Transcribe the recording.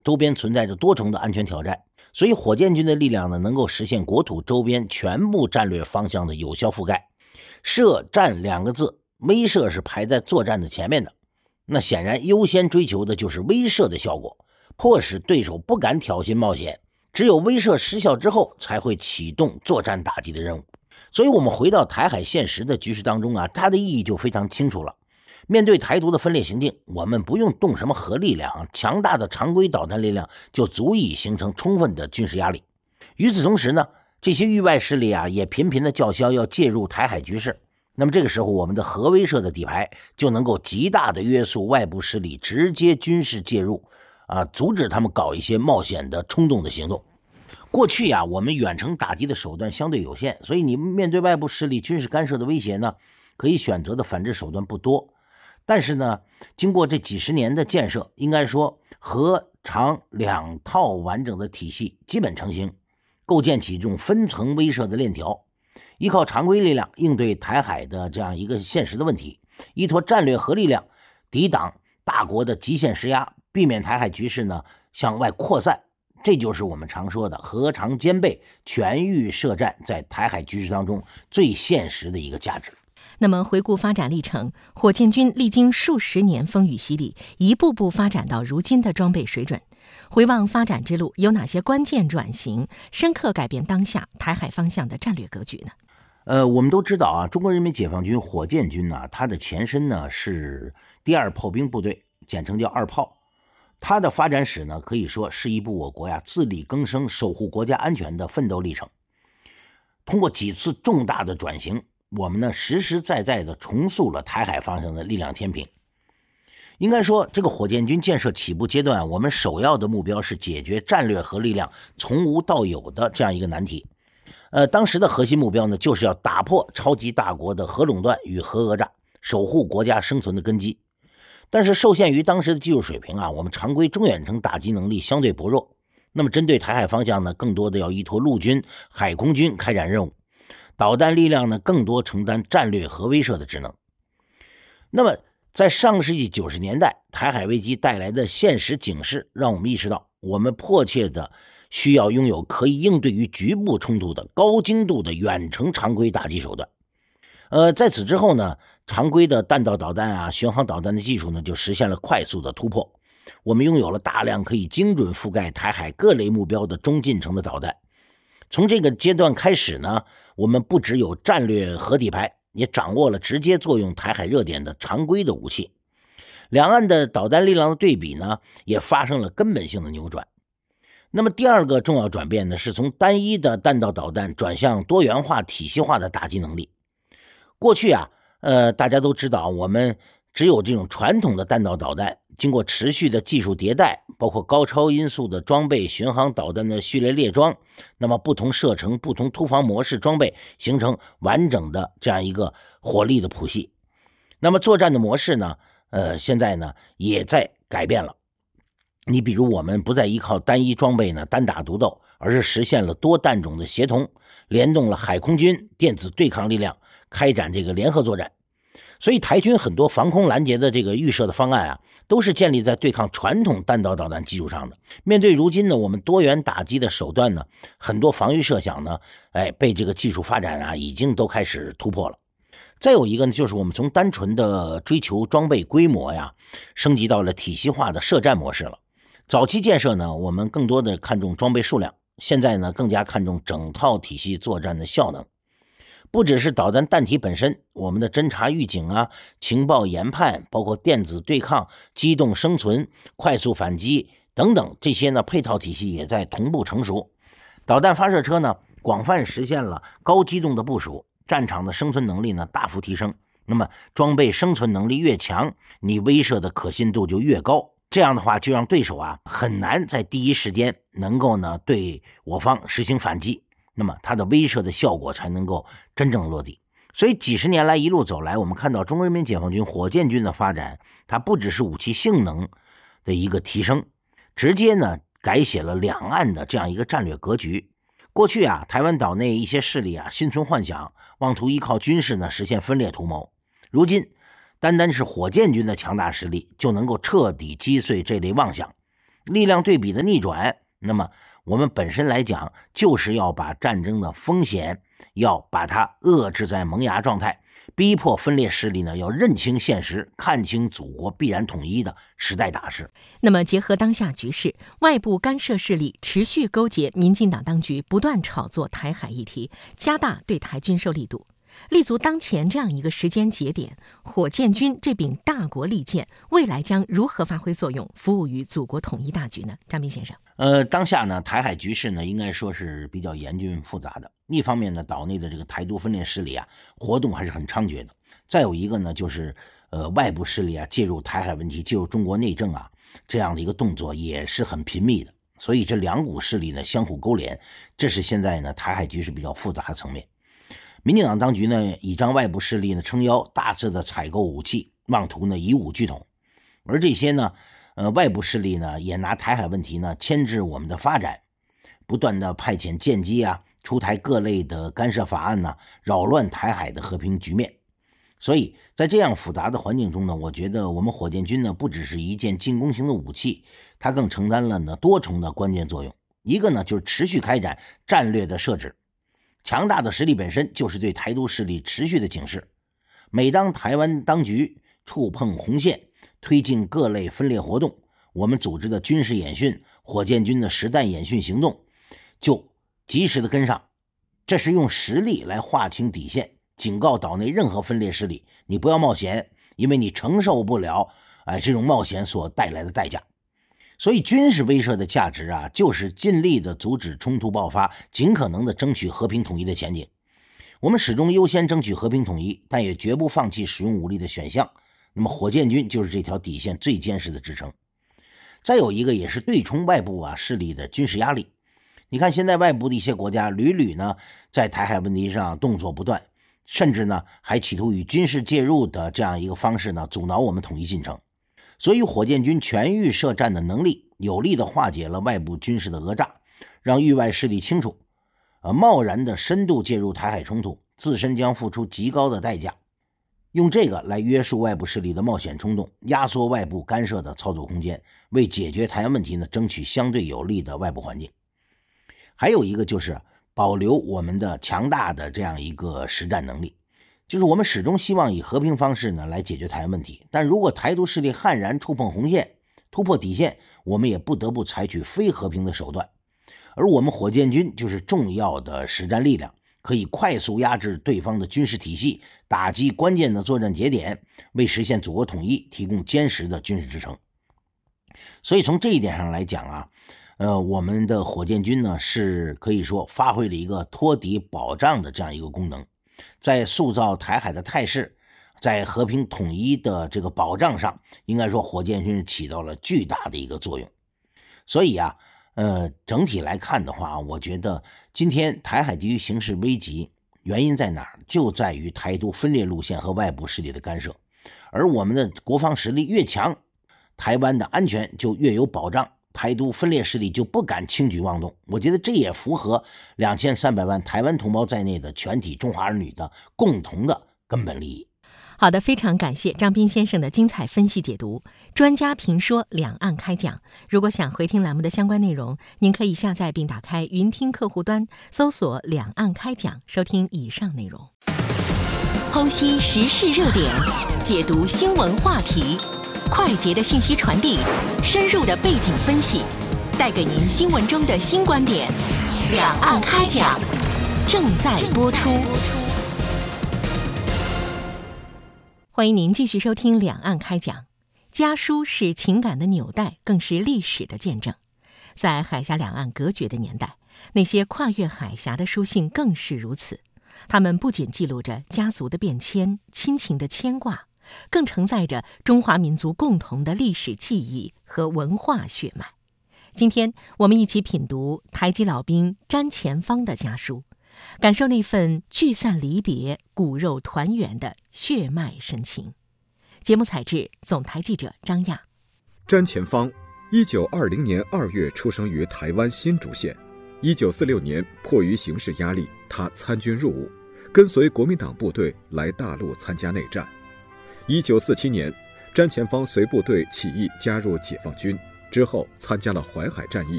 周边存在着多重的安全挑战，所以火箭军的力量呢，能够实现国土周边全部战略方向的有效覆盖。射战两个字，威慑是排在作战的前面的，那显然优先追求的就是威慑的效果，迫使对手不敢挑衅冒险，只有威慑失效之后，才会启动作战打击的任务。所以我们回到台海现实的局势当中啊，它的意义就非常清楚了。面对台独的分裂行径，我们不用动什么核力量，强大的常规导弹力量就足以形成充分的军事压力。与此同时呢，这些域外势力啊也频频的叫嚣要介入台海局势。那么这个时候，我们的核威慑的底牌就能够极大的约束外部势力直接军事介入阻止他们搞一些冒险的冲动的行动。过去啊，我们远程打击的手段相对有限，所以你面对外部势力军事干涉的威胁呢，可以选择的反制手段不多。但是呢，经过这几十年的建设，应该说核常两套完整的体系基本成型，构建起这种分层威慑的链条，依靠常规力量应对台海的这样一个现实的问题，依托战略核力量抵挡大国的极限施压，避免台海局势呢向外扩散。这就是我们常说的核常兼备、全域设战在台海局势当中最现实的一个价值。 那么回顾发展历程，火箭军历经数十年风雨洗礼，一步步发展到如今的装备水准。回望发展之路，有哪些关键转型，深刻改变当下台海方向的战略格局呢？ 我们都知道啊，中国人民解放军火箭军呢，它的前身呢是第二炮兵部队，简称叫二炮。它的发展史呢，可以说是一部我国自力更生、守护国家安全的奋斗历程。通过几次重大的转型，我们呢实实在在的重塑了台海方向的力量天平。应该说，这个火箭军建设起步阶段，我们首要的目标是解决战略核力量从无到有的这样一个难题。当时的核心目标呢，就是要打破超级大国的核垄断与核讹诈，守护国家生存的根基。但是受限于当时的技术水平我们常规中远程打击能力相对薄弱。那么针对台海方向呢，更多的要依托陆军、海空军开展任务。导弹力量呢，更多承担战略核威慑的职能。那么在上个世纪90年代，台海危机带来的现实警示让我们意识到，我们迫切的需要拥有可以应对于局部冲突的高精度的远程常规打击手段。在此之后呢，常规的弹道导弹巡航导弹的技术呢，就实现了快速的突破。我们拥有了大量可以精准覆盖台海各类目标的中近程的导弹。从这个阶段开始呢，我们不只有战略核底牌，也掌握了直接作用台海热点的常规的武器。两岸的导弹力量的对比呢，也发生了根本性的扭转。那么第二个重要转变呢，是从单一的弹道导弹转向多元化、体系化的打击能力。过去大家都知道，我们只有这种传统的弹道导弹，经过持续的技术迭代，包括高超音速的装备、巡航导弹的序列列装，那么不同射程、不同突防模式装备，形成完整的这样一个火力的谱系。那么作战的模式呢，现在呢也在改变了。你比如我们不再依靠单一装备呢单打独斗，而是实现了多弹种的协同，联动了海空军、电子对抗力量，开展这个联合作战。所以台军很多防空拦截的这个预设的方案都是建立在对抗传统弹道导弹基础上的。面对如今呢我们多元打击的手段呢，很多防御设想呢，被这个技术发展已经都开始突破了。再有一个呢，就是我们从单纯的追求装备规模升级到了体系化的射战模式了。早期建设呢，我们更多的看重装备数量，现在呢更加看重整套体系作战的效能。不只是导弹弹体本身，我们的侦察预警情报研判，包括电子对抗、机动生存、快速反击等等，这些呢配套体系也在同步成熟。导弹发射车呢广泛实现了高机动的部署，战场的生存能力呢大幅提升。那么装备生存能力越强，你威慑的可信度就越高。这样的话就让对手很难在第一时间能够呢对我方实行反击，那么它的威慑的效果才能够真正落地。所以几十年来一路走来，我们看到中国人民解放军火箭军的发展，它不只是武器性能的一个提升，直接呢改写了两岸的这样一个战略格局。过去台湾岛内一些势力心存幻想，妄图依靠军事呢实现分裂图谋。如今单单是火箭军的强大实力就能够彻底击碎这类妄想。 力量对比的逆转，那么我们本身来讲就是要把战争的风险要把它遏制在萌芽状态，逼迫分裂势力呢要认清现实，看清祖国必然统一的时代大势。 那么结合当下局势，外部干涉势力持续勾结民进党当局，不断炒作台海议题，加大对台军售力度。立足当前这样一个时间节点，火箭军这柄大国利剑未来将如何发挥作用，服务于祖国统一大局呢？张斌先生， 当下呢，台海局势呢，应该说是比较严峻复杂的。一方面呢，岛内的这个台独分裂势力啊，活动还是很猖獗的。再有一个呢，就是外部势力啊，介入台海问题、介入中国内政啊，这样的一个动作也是很频密的。所以这两股势力呢相互勾连，这是现在呢台海局势比较复杂的层面。民进党当局呢，倚仗外部势力呢撑腰，大肆的采购武器，妄图呢以武拒统。而这些呢，外部势力呢也拿台海问题呢牵制我们的发展，不断的派遣舰机啊，出台各类的干涉法案呢，扰乱台海的和平局面。所以在这样复杂的环境中呢，我觉得我们火箭军呢不只是一件进攻型的武器，它更承担了呢多重的关键作用。一个呢就是持续开展战略的设置。强大的实力本身就是对台独势力持续的警示。每当台湾当局触碰红线，推进各类分裂活动，我们组织的军事演训、火箭军的实弹演训行动就及时的跟上，这是用实力来划清底线，警告岛内任何分裂势力，你不要冒险，因为你承受不了这种冒险所带来的代价。所以军事威慑的价值啊，就是尽力的阻止冲突爆发，尽可能的争取和平统一的前景。我们始终优先争取和平统一，但也绝不放弃使用武力的选项。那么火箭军就是这条底线最坚实的支撑。再有一个也是对冲外部势力的军事压力。你看现在外部的一些国家屡屡呢在台海问题上动作不断，甚至呢还企图以军事介入的这样一个方式呢阻挠我们统一进程。所以火箭军全域设战的能力有力地化解了外部军事的讹诈，让域外势力清楚贸然的深度介入台海冲突，自身将付出极高的代价。用这个来约束外部势力的冒险冲动，压缩外部干涉的操作空间，为解决台湾问题呢争取相对有利的外部环境。还有一个就是保留我们的强大的这样一个实战能力。就是我们始终希望以和平方式呢来解决台湾问题，但如果台独势力悍然触碰红线，突破底线，我们也不得不采取非和平的手段。而我们火箭军就是重要的实战力量，可以快速压制对方的军事体系，打击关键的作战节点，为实现祖国统一提供坚实的军事支撑。所以从这一点上来讲我们的火箭军呢是可以说发挥了一个托底保障的这样一个功能。在塑造台海的态势，在和平统一的这个保障上，应该说火箭军起到了巨大的一个作用。所以整体来看的话，我觉得今天台海地区形势危急，原因在哪儿？就在于台独分裂路线和外部势力的干涉。而我们的国防实力越强，台湾的安全就越有保障，台独分裂势力就不敢轻举妄动。我觉得这也符合2300万台湾同胞在内的全体中华儿女的共同的根本利益。 好的，非常感谢张斌先生的精彩分析解读，专家评说，两岸开讲。如果想回听栏目的相关内容，您可以下载并打开云听客户端，搜索两岸开讲，收听以上内容。剖析时事热点，解读新闻话题，快捷的信息传递，深入的背景分析，带给您新闻中的新观点。两岸开讲正在播出。欢迎您继续收听两岸开讲。家书是情感的纽带，更是历史的见证。在海峡两岸隔绝的年代，那些跨越海峡的书信更是如此。它们不仅记录着家族的变迁、亲情的牵挂，更承载着中华民族共同的历史记忆和文化血脉。今天我们一起品读台籍老兵詹前芳的家书，感受那份聚散离别、骨肉团圆的血脉深情。节目采制总台记者张亚。 詹前芳1920年2月出生于台湾新竹县。1946年迫于形势压力，他参军入伍，跟随国民党部队来大陆参加内战。1947年，詹前芳随部队起义加入解放军。 之后参加了淮海战役，